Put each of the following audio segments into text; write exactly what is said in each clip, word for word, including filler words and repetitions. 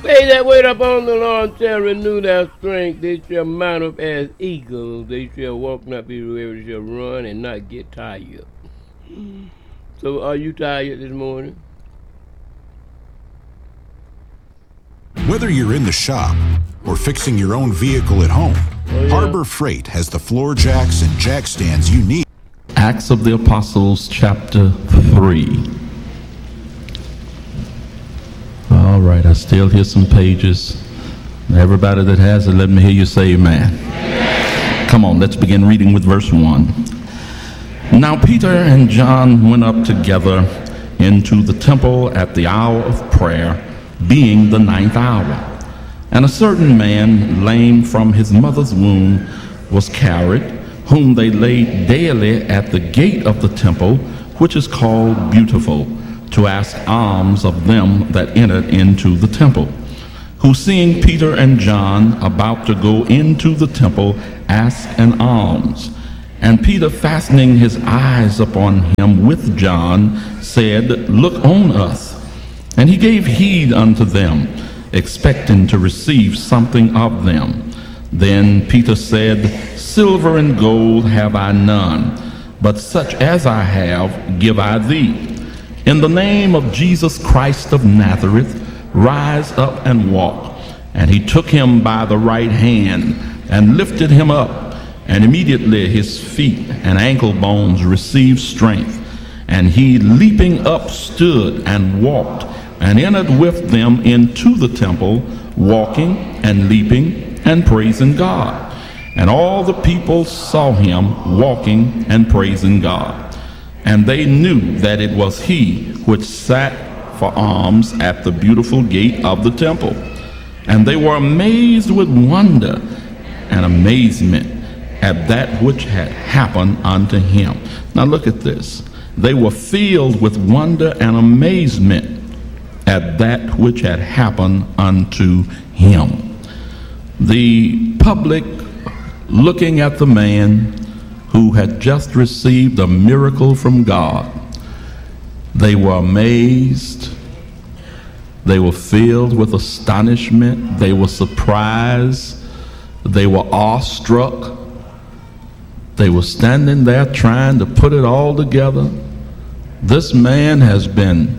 They that wait upon the Lord shall renew their strength. They shall mount up as eagles. They shall walk, not be weary. They shall run and not get tired. So are you tired this morning? Whether you're in the shop or fixing your own vehicle at home, Oh, yeah. Harbor Freight has the floor jacks and jack stands you need. Acts of the Apostles, chapter three. All right, I still hear some pages. Everybody that has it, let me hear you say amen. Amen. Come on, let's begin reading with verse one. Now Peter and John went up together into the temple at the hour of prayer, being the ninth hour. And a certain man, lame from his mother's womb, was carried, whom they laid daily at the gate of the temple, which is called Beautiful, to ask alms of them that entered into the temple, who seeing Peter and John about to go into the temple, asked an alms. And Peter, fastening his eyes upon him with John, said, Look on us. And he gave heed unto them, expecting to receive something of them. Then Peter said, Silver and gold have I none, but such as I have give I thee. In the name of Jesus Christ of Nazareth, rise up and walk. And he took him by the right hand and lifted him up. And immediately his feet and ankle bones received strength. And he, leaping up, stood and walked, and entered with them into the temple, walking and leaping and praising God. And all the people saw him walking and praising God. And they knew that it was he which sat for alms at the beautiful gate of the temple. And they were amazed with wonder and amazement at that which had happened unto him. Now look at this. They were filled with wonder and amazement at that which had happened unto him. The public, looking at the man who had just received a miracle from God, they were amazed. They were filled with astonishment. They were surprised. They were awestruck. They were standing there trying to put it all together. This man has been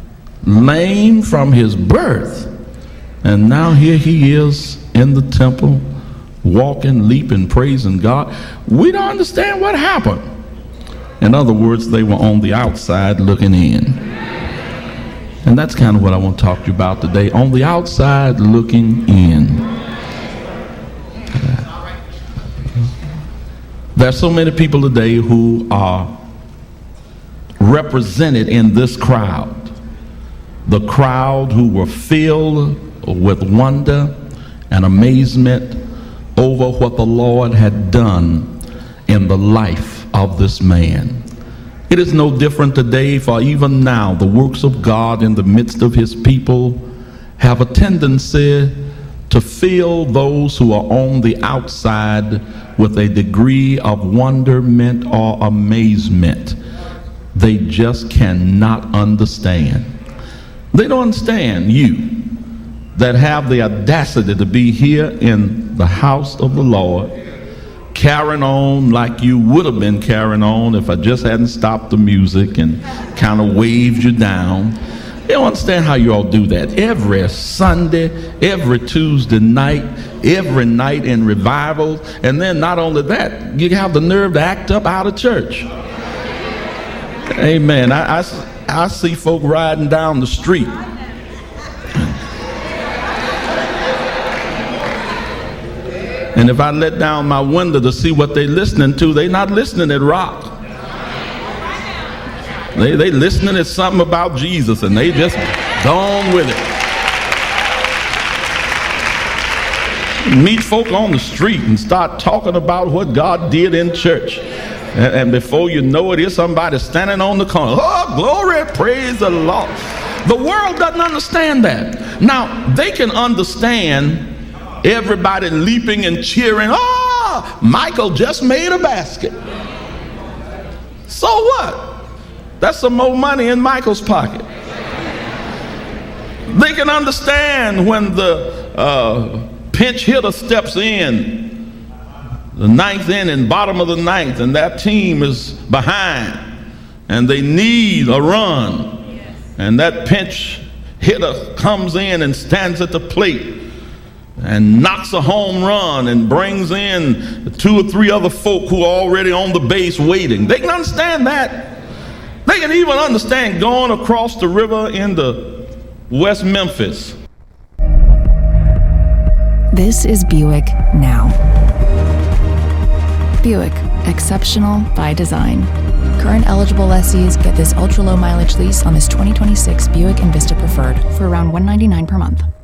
lame from his birth, and now here he is in the temple, walking, leaping, praising God. We don't understand what happened. In other words, they were on the outside looking in. And that's kind of what I want to talk to you about today, on the outside looking in. There's so many people today who are represented in this crowd. The crowd who were filled with wonder and amazement over what the Lord had done in the life of this man. It is no different today, for even now the works of God in the midst of his people have a tendency to fill those who are on the outside with a degree of wonderment or amazement they just cannot understand. They don't understand you that have the audacity to be here in the house of the Lord, carrying on like you would have been carrying on if I just hadn't stopped the music and kind of waved you down. They don't understand how you all do that. Every Sunday, every Tuesday night, every night in revival, and then not only that, you have the nerve to act up out of church. Amen. I, I, I see folk riding down the street. And if I let down my window to see what they're listening to, they're not listening at rock. They they listening at something about Jesus, and they just gone with it. Meet folk on the street and start talking about what God did in church. And, and before you know it, here's somebody standing on the corner. Oh, glory, praise the Lord. The world doesn't understand that. Now, they can understand everybody leaping and cheering. Oh, Michael just made a basket. So what? That's some more money in Michael's pocket. They can understand when the uh, pinch hitter steps in, the ninth inning, bottom of the ninth, and that team is behind, and they need a run, and that pinch hitter comes in and stands at the plate and knocks a home run and brings in two or three other folk who are already on the base waiting. They can understand that. They can even understand going across the river into West Memphis. This is Buick Now. Buick, exceptional by design. Current eligible lessees get this ultra-low mileage lease on this twenty twenty-six Buick Envista Preferred for around one hundred ninety-nine dollars per month.